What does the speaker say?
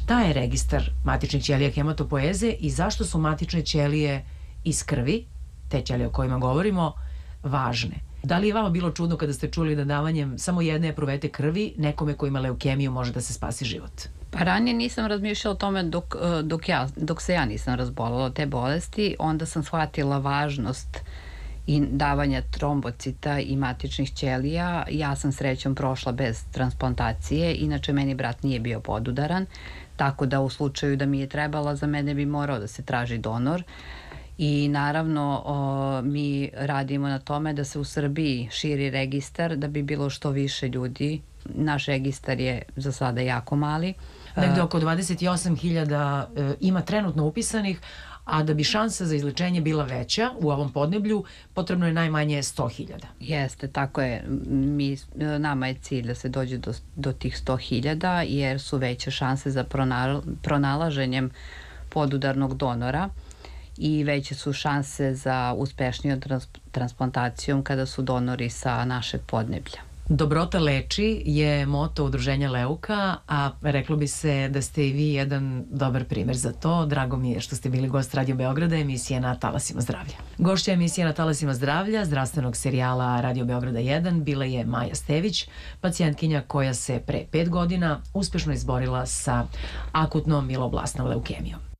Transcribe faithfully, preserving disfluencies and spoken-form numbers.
Šta je registar matičnih ćelija hematopoeze i zašto su matične ćelije iz krvi, te ćelije o kojima govorimo, važne? Da li je vama bilo čudno kada ste čuli da davanjem samo jedne epruvete krvi nekome ko ima leukemiju može da se spasi život? Pa ranije nisam razmišljala o tome dok, dok, ja, dok se ja nisam razbolala od te bolesti, onda sam shvatila važnost i davanja trombocita i matičnih ćelija. Ja sam srećom prošla bez transplantacije, inače meni brat nije bio podudaran, tako da u slučaju da mi je trebala, za mene bi morao da se traži donor. I naravno o, mi radimo na tome da se u Srbiji širi registar da bi bilo što više ljudi. Naš registar je za sada jako mali. Negde oko dvadeset osam hiljada e, ima trenutno upisanih, a da bi šansa za izlečenje bila veća u ovom podneblju, potrebno je najmanje sto hiljada. Jeste, tako je. Mi, nama je cilj da se dođe do, do tih sto hiljada, jer su veće šanse za pronal, pronalaženjem podudarnog donora i veće su šanse za uspešnijom trans, transplantacijom kada su donori sa našeg podneblja. Dobrota leči je moto udruženja Leuka, a reklo bi se da ste i vi jedan dobar primer za to. Drago mi je što ste bili gost Radio Beograda, emisije Na talasima zdravlja. Gošća emisije Na talasima zdravlja, zdravstvenog serijala Radio Beograda jedan, bila je Maja Stević, pacijentkinja koja se pre pet godina uspešno izborila sa akutnom miloblasnom leukemijom.